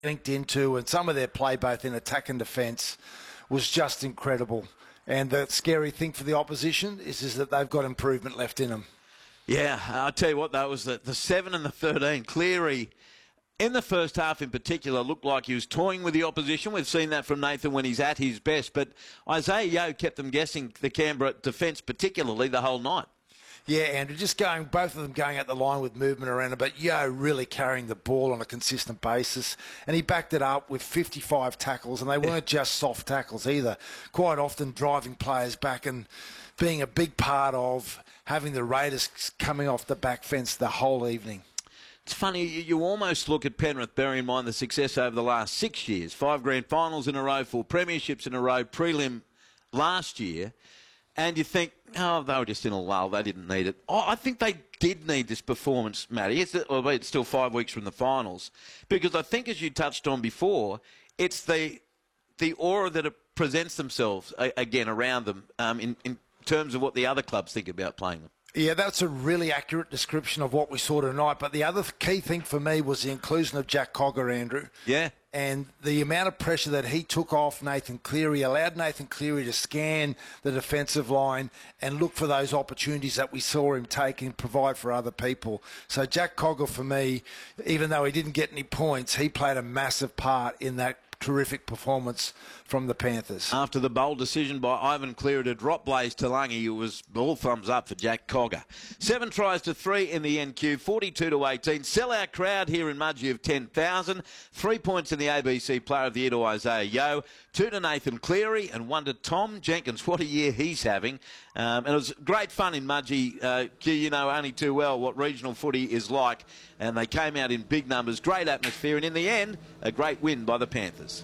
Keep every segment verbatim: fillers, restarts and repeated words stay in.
linked into, and some of their play both in attack and defence was just incredible. And the scary thing for the opposition is, is that they've got improvement left in them. Yeah, I'll tell you what, though, was the, the seven and the thirteen. Cleary, in the first half in particular, looked like he was toying with the opposition. We've seen that from Nathan when he's at his best. But Isaiah Yeo kept them guessing, the Canberra defence particularly, the whole night. Yeah, Andrew, just going, both of them going at the line with movement around it, but Yeo really carrying the ball on a consistent basis. And he backed it up with fifty-five tackles, and they weren't just soft tackles either. Quite often driving players back and being a big part of having the Raiders coming off the back fence the whole evening. It's funny, you almost look at Penrith, bearing in mind the success over the last six years. Five grand finals in a row, four premierships in a row, prelim last year. And you think, oh, they were just in a lull. They didn't need it. Oh, I think they did need this performance, Matty. It's, well, it's still five weeks from the finals. Because I think, as you touched on before, it's the the aura that it presents themselves, again, around them um, in, in terms of what the other clubs think about playing them. Yeah, that's a really accurate description of what we saw tonight. But the other key thing for me was the inclusion of Jack Cogger, Andrew. Yeah. And the amount of pressure that he took off Nathan Cleary allowed Nathan Cleary to scan the defensive line and look for those opportunities that we saw him take and provide for other people. So Jack Cogger, for me, even though he didn't get any points, he played a massive part in that terrific performance from the Panthers. After the bold decision by Ivan Cleary to drop Blaze Talangi, it was all thumbs up for Jack Cogger. Seven tries to three in the N Q, forty-two to eighteen. Sellout crowd here in Mudgee of ten thousand. Three points in the A B C Player of the Year to Isaiah Yeo. Two to Nathan Cleary and one to Tom Jenkins. What a year he's having. Um, and it was great fun in Mudgee. Uh, you know only too well what regional footy is like. And they came out in big numbers, great atmosphere, and in the end, a great win by the Panthers.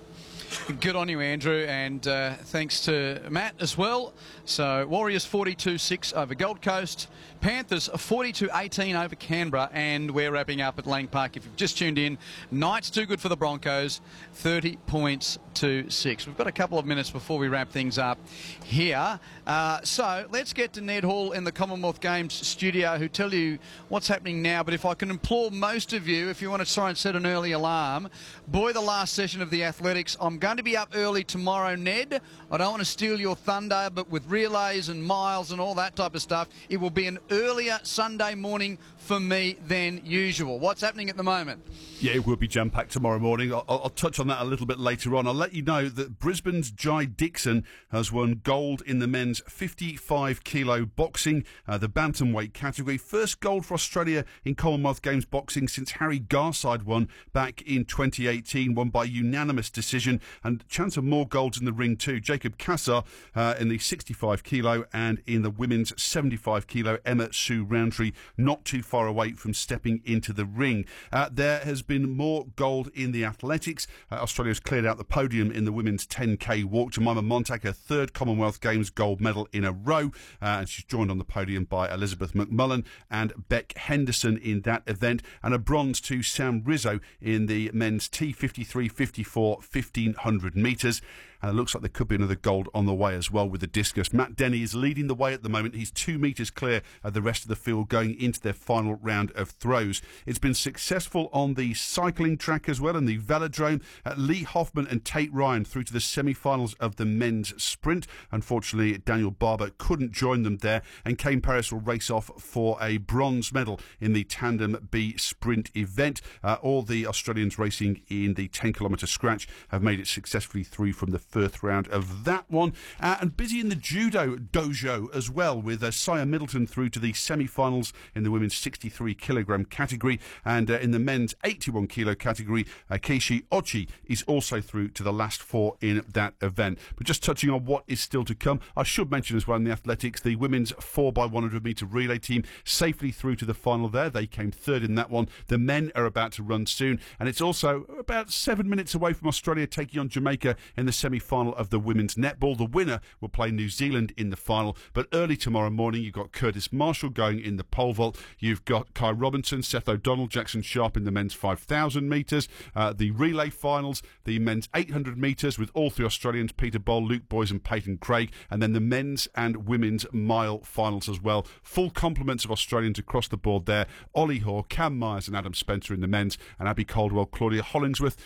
Good on you, Andrew, and uh, thanks to Matt as well. So Warriors forty-two six over Gold Coast, Panthers forty-two eighteen over Canberra, and we're wrapping up at Lang Park. If you've just tuned in, Knights too good for the Broncos, thirty points to six. We've got a couple of minutes before we wrap things up here. Uh, so let's get to Ned Hall in the Commonwealth Games studio, who tell you what's happening now. But if I can implore most of you, if you want to try and set an early alarm, boy, the last session of the athletics, I'm going to be up early tomorrow, Ned. I don't want to steal your thunder, but with relays and miles and all that type of stuff, it will be an earlier Sunday morning for me than usual. What's happening at the moment? Yeah, it will be jam-packed tomorrow morning. I'll, I'll touch on that a little bit later on. I'll let you know that Brisbane's Jai Dixon has won gold in the men's fifty-five kilo boxing, uh, the bantamweight category. First gold for Australia in Commonwealth Games boxing since Harry Garside won back in twenty eighteen, won by unanimous decision, and chance of more golds in the ring too. Jacob Cassar uh, in the sixty-five kilo, and in the women's seventy-five kilo, Emma Sue Roundtree not too far away from stepping into the ring. Uh, there has been more gold in the athletics. Uh, Australia has cleared out the podium in the women's ten K walk. Jemima Montag, her third Commonwealth Games gold medal in a row, uh, and she's joined on the podium by Elizabeth McMullen and Beck Henderson in that event, and a bronze to Sam Rizzo in the men's T fifty-three fifty-four fifteen hundred metres. And it looks like there could be another gold on the way as well with the discus. Matt Denny is leading the way at the moment. He's two metres clear of the rest of the field going into their final round of throws. It's been successful on the cycling track as well, and the velodrome. Uh, Lee Hoffman and Tate Ryan through to the semi-finals of the men's sprint. Unfortunately, Daniel Barber couldn't join them there, and Kane Paris will race off for a bronze medal in the Tandem B sprint event. Uh, all the Australians racing in the ten kilometre scratch have made it successfully through from the first round of that one. Uh, and busy in the judo dojo as well, with uh, Saya Middleton through to the semi-finals in the women's sixty-three kilogram category, and uh, in the men's eighty-one kilo category, uh, Keishi Ochi is also through to the last four in that event. But just touching on what is still to come, I should mention as well in the athletics, the women's four by one hundred metre relay team safely through to the final there. They came third in that one. The men are about to run soon, and it's also about seven minutes away from Australia taking on Jamaica in the semi final of the women's netball. The winner will play New Zealand in the final. But early tomorrow morning, you've got Curtis Marshall going in the pole vault. You've got Kai Robinson, Seth O'Donnell, Jackson Sharp in the men's five thousand metres. Uh, the relay finals, the men's eight hundred metres with all three Australians, Peter Boll, Luke Boys and Peyton Craig. And then the men's and women's mile finals as well. Full complements of Australians across the board there. Ollie Hoare, Cam Myers and Adam Spencer in the men's, and Abby Caldwell, Claudia Hollingsworth